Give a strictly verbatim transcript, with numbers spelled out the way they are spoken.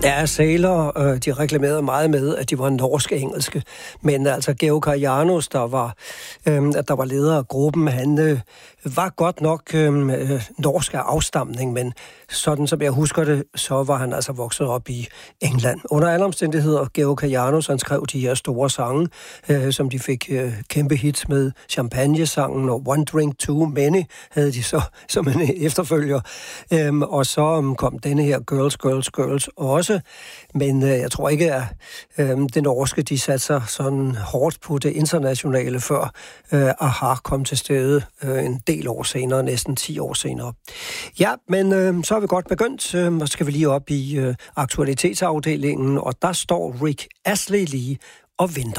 Ja, Sailor, øh, de reklamerede meget med, at de var norsk-engelske. Men altså, Georg Karajanos, der var, øh, der var leder af gruppen, han øh, var godt nok øh, norsk af afstamning, men sådan som jeg husker det, så var han altså vokset op i England. Under alle omstændigheder, Georg Karajanos, han skrev de her store sange, øh, som de fik øh, kæmpe hits med. Champagne-sangen og One Drink Too Many havde de så som en efterfølger. Øhm, og så um, kom denne her Girls, Girls, Girls også. Men øh, jeg tror ikke, at øh, det norske, de satte sig sådan hårdt på det internationale, før øh, Aha kom til stede øh, en del år senere, næsten ti år senere. Ja, men øh, så er vi godt begyndt, øh, og så skal vi lige op i øh, aktualitetsafdelingen, og der står Rick Astley lige og venter.